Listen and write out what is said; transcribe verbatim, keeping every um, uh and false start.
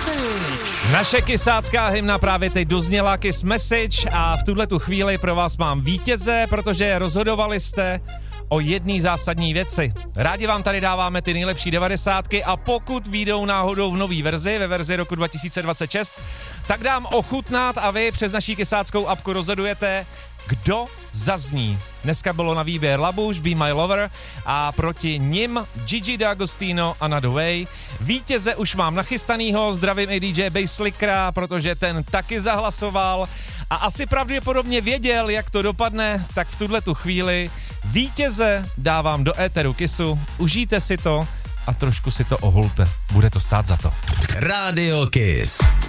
Message. Naše kysácká hymna právě teď dozněla, Kiss Message, a v tuhletu chvíli pro vás mám vítěze, protože rozhodovali jste o jedné zásadní věci. Rádi vám tady dáváme ty nejlepší devadesátky a pokud vyjdou náhodou v nový verzi, ve verzi roku dva tisíce dvacet šest, tak dám ochutnat a vy přes naší kysáckou apku rozhodujete, kdo zazní. Dneska bylo na výběr Labuš, Be My Lover a proti nim Gigi D'Agostino a Another Way. Vítěze už mám nachystanýho, zdravím i D J Basslickera, protože ten taky zahlasoval a asi pravděpodobně věděl, jak to dopadne, tak v tuhletu chvíli vítěze dávám do éteru Kissu, užijte si to a trošku si to oholte, bude to stát za to. Radio Kiss.